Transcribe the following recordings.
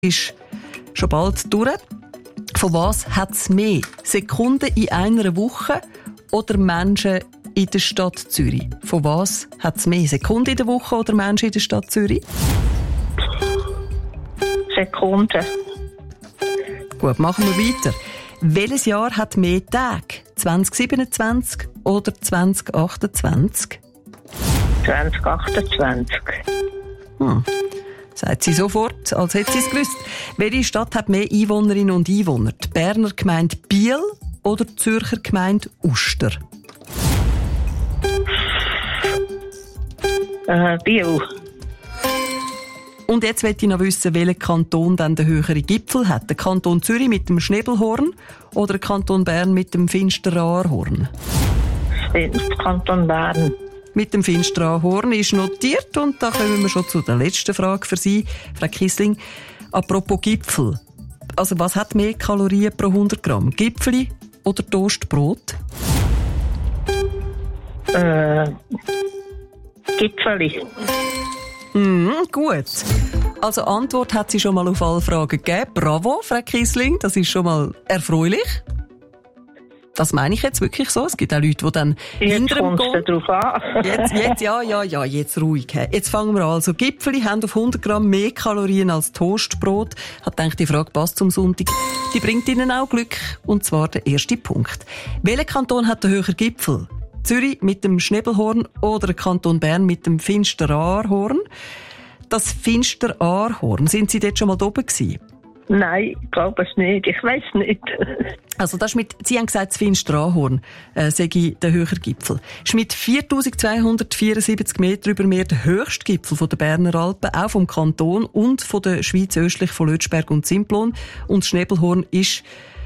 ist schon bald durch. Von was hat es mehr? Sekunden in einer Woche oder Menschen in der Stadt Zürich? Von was hat es mehr? Sekunden in der Woche oder Menschen in der Stadt Zürich? Sekunden. Gut, machen wir weiter. Welches Jahr hat mehr Tage? 2027 oder 2028? 2028. Sagt sie sofort, als hätte sie es gewusst. Welche Stadt hat mehr Einwohnerinnen und Einwohner? Die Berner Gemeinde Biel oder die Zürcher Gemeinde Uster? Biel. Und jetzt möchte ich noch wissen, welcher Kanton dann den höheren Gipfel hat. Der Kanton Zürich mit dem Schnebelhorn oder der Kanton Bern mit dem Finsteraarhorn? Kanton Bern. Mit dem Finsteraarhorn ist notiert und da kommen wir schon zu der letzten Frage für Sie, Frau Kissling. Apropos Gipfel. Also was hat mehr Kalorien pro 100 Gramm? Gipfeli oder Toastbrot? Gipfeli. Gut. Also Antwort hat sie schon mal auf alle Fragen gegeben. Bravo, Frau Kissling, das ist schon mal erfreulich. Das meine ich jetzt wirklich so. Es gibt auch Leute, die dann Jetzt kommt es darauf an. Jetzt ruhig. Jetzt fangen wir an. Also Gipfeli haben auf 100 Gramm mehr Kalorien als Toastbrot. Hat gedacht, die Frage passt zum Sonntag. Die bringt Ihnen auch Glück. Und zwar der erste Punkt. Welcher Kanton hat den höheren Gipfel? Zürich mit dem Schnebelhorn oder der Kanton Bern mit dem Finsteraarhorn? Das Finsteraarhorn, sind Sie dort schon mal oben gewesen? Nein, ich glaube es nicht. Ich weiss nicht. Also das ist mit, Sie haben gesagt, das Finsteraarhorn sei der höhere Gipfel. Das ist mit 4274 Meter über Meer der höchste Gipfel der Berner Alpen, auch vom Kanton und von der Schweiz östlich von Lötschberg und Simplon. Und das Schnebelhorn ist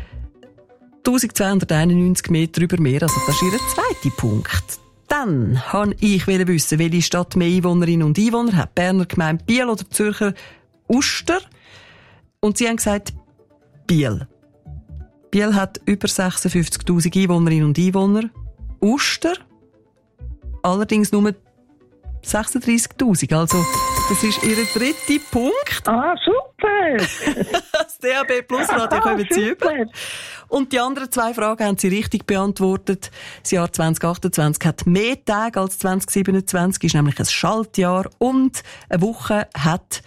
1291 Meter über Meer, also das ist Ihr zweiter Punkt. Dann wollte ich wissen, welche Stadt mehr Einwohnerinnen und Einwohner hat. Berner Gemeinde Biel oder Zürcher Uster? Und Sie haben gesagt, Biel. Biel hat über 56'000 Einwohnerinnen und Einwohner. Uster allerdings nur 36'000. Also, das ist Ihr dritter Punkt. Ah, super! Das DAB Plus Radio kommen Sie über. Und die anderen zwei Fragen haben Sie richtig beantwortet. Das Jahr 2028 hat mehr Tage als 2027, ist nämlich ein Schaltjahr. Und eine Woche hat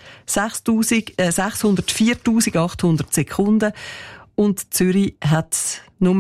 604.800 Sekunden. Und Zürich hat nur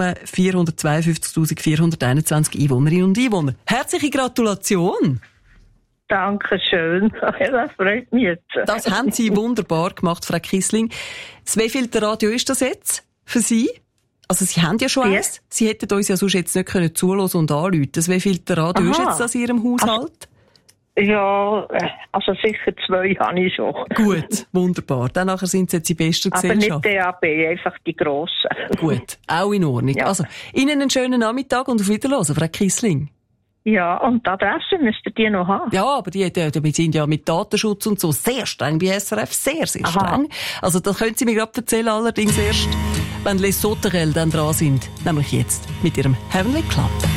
452.421 Einwohnerinnen und Einwohner. Herzliche Gratulation! Dankeschön. Das freut mich jetzt. Das haben Sie wunderbar gemacht, Frau Kissling. Das wievielte Radio ist das jetzt für Sie? Also Sie haben ja schon eins. Sie hätten uns ja sonst jetzt nicht zuhören und anrufen. Das wievielte Radio ist jetzt das in Ihrem Haushalt? Ja, also sicher 2 habe ich schon. Gut, wunderbar. Dann nachher sind Sie jetzt in bester Gesellschaft. Aber nicht DAB, einfach die grossen. Gut, auch in Ordnung. Ja. Also, Ihnen einen schönen Nachmittag und auf Wiederhören, Frau Kissling. Ja, und die Adresse müsstet ihr noch haben. Ja, aber wir sind ja mit Datenschutz und so sehr streng bei SRF. Sehr, sehr streng. Also das können Sie mir gerade erzählen, allerdings erst, wenn Les Sauterelles dann dran sind. Nämlich jetzt mit ihrem Heavenly Club.